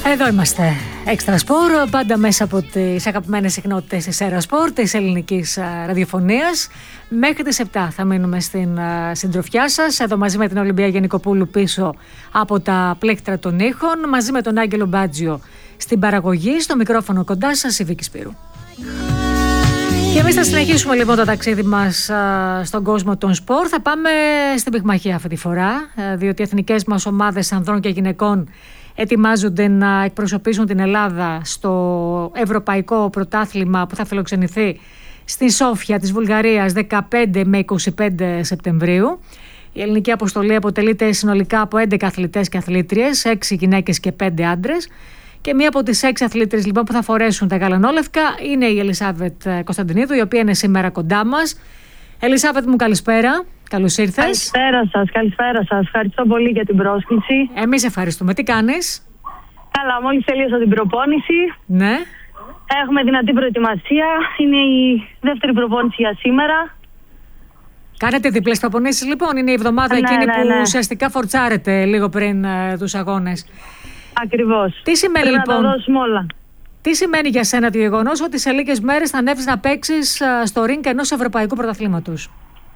Εδώ είμαστε. Έξτρα Σπορ, πάντα μέσα από τις αγαπημένες συχνότητες της Έρα Σπορ, της ελληνικής ραδιοφωνίας. Μέχρι τις 7 θα μείνουμε στην συντροφιά σας. Εδώ μαζί με την Ολυμπία Γενικοπούλου πίσω από τα πλέκτρα των ήχων. Μαζί με τον Άγγελο Μπάτζιο στην παραγωγή. Στο μικρόφωνο κοντά σας η Βίκη Σπύρου. Και εμείς θα συνεχίσουμε λοιπόν το ταξίδι μας στον κόσμο των σπορ. Θα πάμε στην πυγμαχία αυτή τη φορά, διότι οι εθνικές μας ομάδες ανδρών και γυναικών ετοιμάζονται να εκπροσωπήσουν την Ελλάδα στο Ευρωπαϊκό Πρωτάθλημα που θα φιλοξενηθεί στη Σόφια της Βουλγαρίας 15 με 25 Σεπτεμβρίου. Η ελληνική αποστολή αποτελείται συνολικά από 11 αθλητές και αθλήτριες, 6 γυναίκες και 5 άντρες. Και μία από τις 6 αθλήτριες λοιπόν που θα φορέσουν τα γαλανόλευκα είναι η Ελισάβετ Κωνσταντινίδου, η οποία είναι σήμερα κοντά μας. Ελισάβετ μου, καλησπέρα. Καλώς ήρθες. Καλησπέρα σας. Ευχαριστώ πολύ για την πρόσκληση. Εμείς ευχαριστούμε. Τι κάνεις? Καλά, μόλις τελείωσα την προπόνηση. Ναι. Έχουμε δυνατή προετοιμασία. Είναι η δεύτερη προπόνηση για σήμερα. Κάνετε διπλές προπονήσεις λοιπόν? Είναι η εβδομάδα εκείνη που ουσιαστικά φορτσάρετε λίγο πριν τους αγώνες. Ακριβώς. Τι σημαίνει λοιπόν? Να τα δώσουμε όλα. Τι σημαίνει για σένα το γεγονός ότι σε λίγες μέρες θα ανέβεις να παίξεις στο ring ενός ευρωπαϊκού πρωταθλήματος?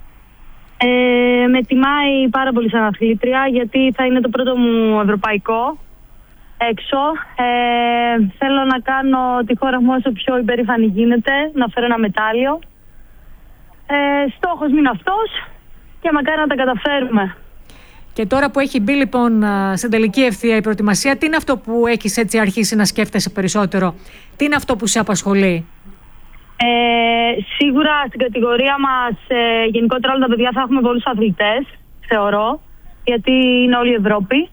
Με τιμάει πάρα πολύ σαν αθλήτρια, γιατί θα είναι το πρώτο μου ευρωπαϊκό έξω. Θέλω να κάνω τη χώρα μου όσο πιο υπερήφανη γίνεται, να φέρω ένα μετάλλιο. Στόχος μου είναι αυτός και μακάρι να τα καταφέρουμε. Και τώρα που έχει μπει λοιπόν στην τελική ευθεία η προετοιμασία, τι είναι αυτό που έχεις έτσι αρχίσει να σκέφτεσαι περισσότερο? Τι είναι αυτό που σε απασχολεί? Σίγουρα στην κατηγορία μας, γενικότερα όλα τα παιδιά θα έχουμε πολλούς αθλητές, θεωρώ, γιατί είναι όλη η Ευρώπη.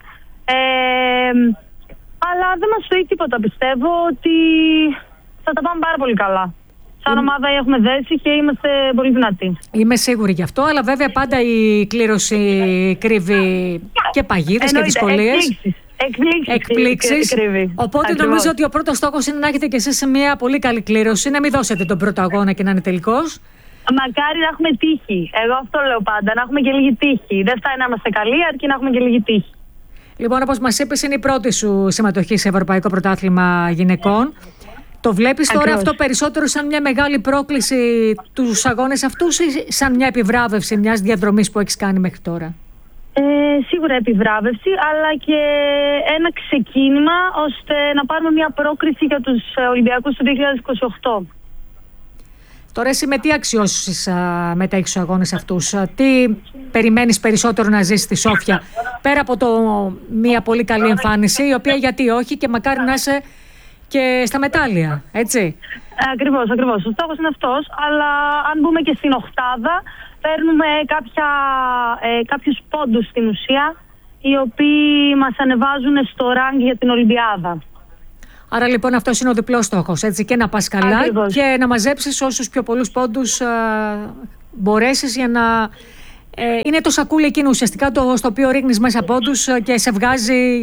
Αλλά δεν μας φύγει τίποτα. Πιστεύω ότι θα τα πάμε πάρα πολύ καλά. Σαν ομάδα έχουμε δέσει και είμαστε πολύ δυνατοί. Είμαι σίγουρη γι' αυτό, αλλά βέβαια πάντα η κλήρωση κρύβει και παγίδες και δυσκολίες. Εκπλήξεις. Οπότε ακριβώς. Νομίζω ότι ο πρώτος στόχος είναι να έχετε κι εσείς σε μια πολύ καλή κλήρωση, να μην δώσετε τον πρώτο αγώνα και να είναι τελικός. Μακάρι να έχουμε τύχη. Εγώ αυτό λέω πάντα, να έχουμε και λίγη τύχη. Δεν φτάνει να είμαστε καλοί, αρκεί να έχουμε και λίγη τύχη. Λοιπόν, όπως μας είπες, είναι η πρώτη σου συμμετοχή σε Ευρωπαϊκό Πρωτάθλημα Γυναικών. Το βλέπεις τώρα αυτό περισσότερο σαν μια μεγάλη πρόκληση τους αγώνες αυτούς ή σαν μια επιβράβευση μιας διαδρομής που έχεις κάνει μέχρι τώρα? Σίγουρα επιβράβευση, αλλά και ένα ξεκίνημα ώστε να πάρουμε μια πρόκριση για τους Ολυμπιακούς του 2028. Τώρα εσύ με τι αξιώσεις μετέχεις στους αγώνες αυτούς? Τι περιμένεις περισσότερο να ζήσεις στη Σόφια, πέρα από μια πολύ καλή εμφάνιση, η οποία γιατί όχι και μακάρι να είσαι και στα μετάλλια, έτσι? Ακριβώς. Ο στόχος είναι αυτός, αλλά αν μπούμε και στην οκτάδα, παίρνουμε κάποιους πόντους στην ουσία, οι οποίοι μας ανεβάζουν στο rank για την Ολυμπιάδα. Άρα λοιπόν αυτός είναι ο διπλός στόχος, έτσι, και να πας καλά. Ακριβώς. Και να μαζέψεις όσους πιο πολλούς πόντους μπορέσεις, για να είναι το σακούλι εκείνο ουσιαστικά στο οποίο ρίχνεις μέσα πόντους και σε βγάζει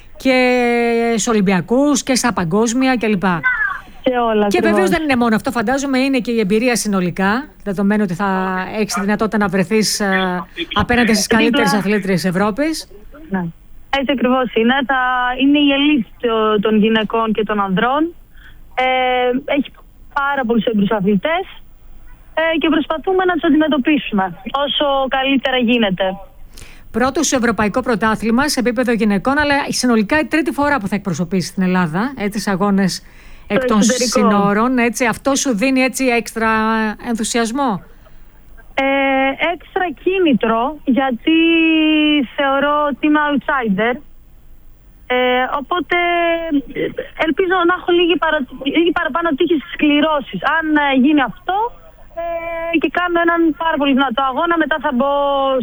και στους Ολυμπιακούς και στα παγκόσμια κλπ. Και βεβαίως δεν είναι μόνο αυτό, φαντάζομαι είναι και η εμπειρία συνολικά, δεδομένου ότι θα έχεις τη δυνατότητα να βρεθείς απέναντι στις καλύτερες αθλήτριες της Ευρώπης. Ναι. Έτσι ακριβώς είναι. Είναι η ελίτ των γυναικών και των ανδρών. Έχει πάρα πολλούς έμπειρους αθλητές και προσπαθούμε να τους αντιμετωπίσουμε όσο καλύτερα γίνεται. Πρώτο στο Ευρωπαϊκό Πρωτάθλημα σε επίπεδο γυναικών, αλλά συνολικά η τρίτη φορά που θα εκπροσωπήσεις την Ελλάδα, έτσι, αγώνες εκ των συνόρων, έτσι. Αυτό σου δίνει έτσι έξτρα ενθουσιασμό? Έξτρα κίνητρο, γιατί θεωρώ ότι είμαι outsider. Οπότε ελπίζω να έχω λίγη παραπάνω τύχη στις κληρώσεις. Αν γίνει αυτό και κάνω έναν πάρα πολύ δυνατό αγώνα, μετά θα μπω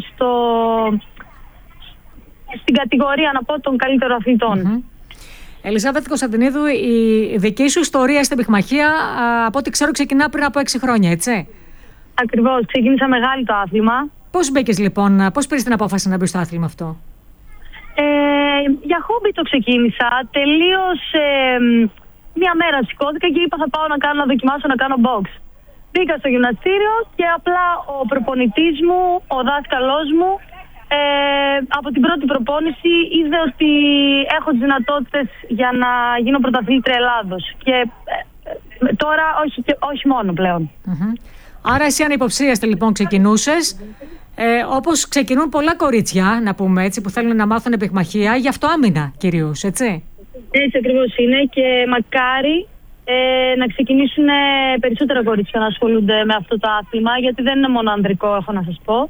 στην κατηγορία, να πω, των καλύτερων αθλητών. Ελισάβετ Κωνσταντινίδου, η δική σου ιστορία στην πυγμαχία, από ό,τι ξέρω, ξεκινά πριν από 6 χρόνια, έτσι? Ακριβώς, ξεκίνησα μεγάλη το άθλημα. Πώς μπήκες λοιπόν, πώς πήρες την απόφαση να μπεις στο άθλημα αυτό? Για χόμπι το ξεκίνησα. Τελείως μία μέρα σηκώθηκα και είπα θα πάω να δοκιμάσω να κάνω box. Μπήκα στο γυμναστήριο και απλά ο προπονητής μου, ο δάσκαλός μου, Από την πρώτη προπόνηση είδε ότι έχω τις δυνατότητες για να γίνω πρωταθλήτρια Ελλάδος. Και τώρα όχι μόνο πλέον. Άρα εσύ ανυποψίαστη λοιπόν ξεκινούσες, όπως ξεκινούν πολλά κορίτσια, να πούμε έτσι, που θέλουν να μάθουν πυχμαχία, γι' αυτό άμυνα κυρίως, έτσι. Έτσι ακριβώς είναι και μακάρι να ξεκινήσουν περισσότερα κορίτσια να ασχολούνται με αυτό το άθλημα, γιατί δεν είναι μόνο ανδρικό, έχω να σας πω.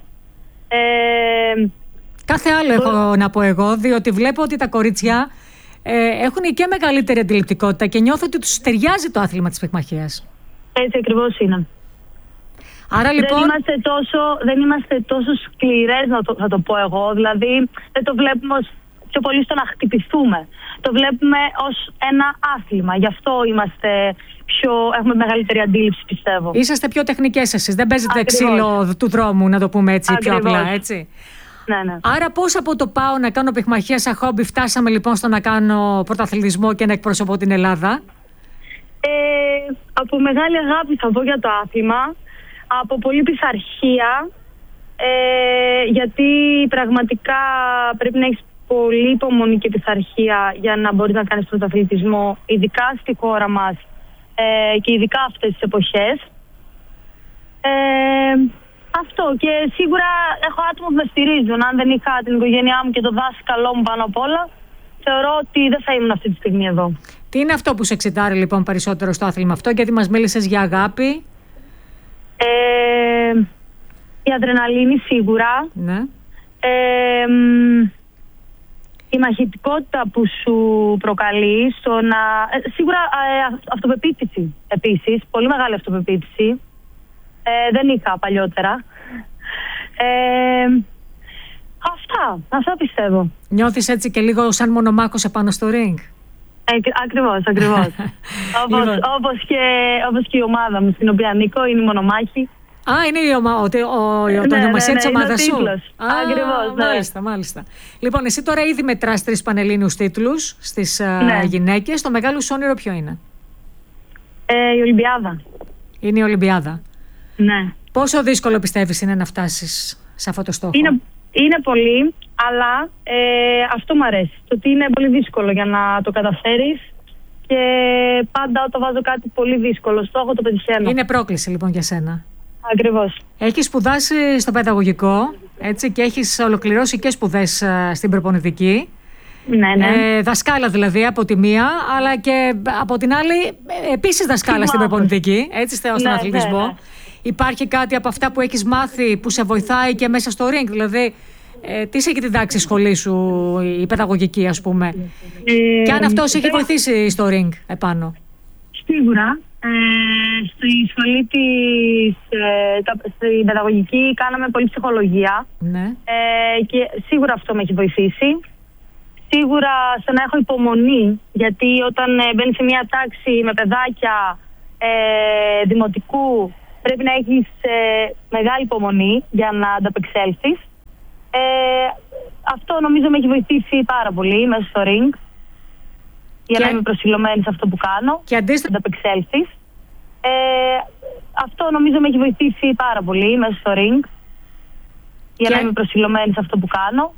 Κάθε άλλο έχω να πω εγώ, διότι βλέπω ότι τα κορίτσια έχουν και μεγαλύτερη αντιληπτικότητα και νιώθω ότι τους ταιριάζει το άθλημα της πυχμαχίας. Έτσι ακριβώς είναι. Άρα λοιπόν... δεν είμαστε τόσο σκληρές, θα το πω εγώ. Δηλαδή δεν το βλέπουμε πιο πολύ στο να χτυπηθούμε. Το βλέπουμε ως ένα άθλημα. Γι' αυτό έχουμε μεγαλύτερη αντίληψη, πιστεύω. Είσαστε πιο τεχνικές εσείς. Δεν παίζετε ξύλο του δρόμου, να το πούμε έτσι, πιο απλά, έτσι. Ναι. Άρα πώς από το πάω να κάνω πυχμαχία σαν χόμπι φτάσαμε λοιπόν στο να κάνω πρωταθλητισμό και να εκπροσωπώ την Ελλάδα? Από μεγάλη αγάπη θα πω για το άθλημα. Από πολύ πειθαρχία. Γιατί πραγματικά πρέπει να έχεις πολύ υπομονή και πειθαρχία για να μπορείς να κάνεις πρωταθλητισμό, ειδικά στη χώρα μας και ειδικά αυτές τις εποχές. Αυτό, και σίγουρα έχω άτομα που με στηρίζουν. Αν δεν είχα την οικογένειά μου και το δάσκαλό μου πάνω απ' όλα, θεωρώ ότι δεν θα ήμουν αυτή τη στιγμή εδώ. Τι είναι αυτό που σε εξητάρει λοιπόν περισσότερο στο άθλημα αυτό, γιατί μας μίλησες για αγάπη? Η αδρεναλίνη σίγουρα. Ναι. Η μαχητικότητα που σου προκαλεί σίγουρα αυτοπεποίθηση επίσης, πολύ μεγάλη αυτοπεποίθηση. Δεν είχα παλιότερα. Αυτά πιστεύω. Νιώθεις έτσι και λίγο σαν μονομάχος επάνω στο ring? Ακριβώς. Όπως και η ομάδα μου στην οποία ανήκω, είναι η μονομάχη. Είναι το ονομασία της ομάδας σου. Ακριβώς. Μάλιστα. Λοιπόν, εσύ τώρα ήδη μετράς 3 πανελλήνιους τίτλους στις γυναίκες. Το μεγάλο σου όνειρο ποιο είναι? Η Ολυμπιάδα. Είναι η Ολυμπιάδα. Ναι. Πόσο δύσκολο πιστεύεις είναι να φτάσεις σε αυτό το στόχο? Είναι πολύ, αλλά αυτό μου αρέσει. Το ότι είναι πολύ δύσκολο για να το καταφέρεις και πάντα όταν βάζω κάτι πολύ δύσκολο στόχο το πετυχαίνω. Είναι πρόκληση λοιπόν για σένα. Ακριβώς. Έχεις σπουδάσει στο παιδαγωγικό, έτσι, και έχεις ολοκληρώσει και σπουδές στην προπονητική. Ναι. Δασκάλα δηλαδή από τη μία, αλλά και από την άλλη επίσης δασκάλα στην προπονητική, έτσι, στον αθλητισμό. Ναι. Υπάρχει κάτι από αυτά που έχεις μάθει που σε βοηθάει και μέσα στο ring? Δηλαδή, τι σε έχει διδάξει η σχολή σου, η παιδαγωγική, ας πούμε? Και αν αυτό σε έχει βοηθήσει στο ring επάνω? Σίγουρα. Στη σχολή στην παιδαγωγική κάναμε πολύ ψυχολογία. Ναι. Και σίγουρα αυτό με έχει βοηθήσει. Σίγουρα στο να έχω υπομονή, γιατί όταν μπαίνεις σε μια τάξη με παιδάκια δημοτικού, πρέπει να έχεις μεγάλη υπομονή για να ανταπεξέλθεις. Αυτό νομίζω με έχει βοηθήσει πάρα πολύ μέσα στο ring, για να είμαι προσιλωμένη σε αυτό που κάνω και αντίστοιχα να ανταπεξέλθεις. Αυτό νομίζω με έχει βοηθήσει πάρα πολύ μέσα στο ring, για να είμαι προσιλωμένη σε αυτό που κάνω